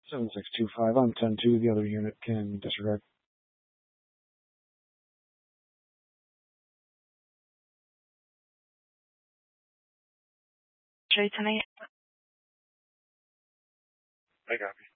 7625 on 10-2. The other unit can disregard. Trade tonight. I copy.